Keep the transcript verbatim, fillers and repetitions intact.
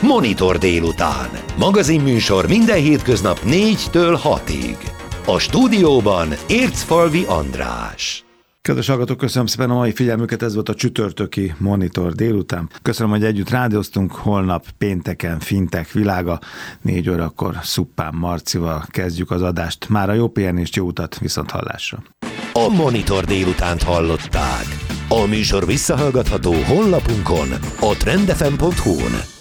Monitor délután. Magazinműsor minden hétköznap négytől hatig. A stúdióban Ércfalvi András. Kedves hallgatók, köszönöm szépen a mai figyelmüket, ez volt a csütörtöki Monitor délután. Köszönöm, hogy együtt rádióztunk, holnap pénteken Fintech világa, négy órakor Szuppán Marcival kezdjük az adást. Mára jó pihenést, jó utat, viszont hallásra. A Monitor délutánt hallották. A műsor visszahallgatható honlapunkon, a trend f m pont hu-n.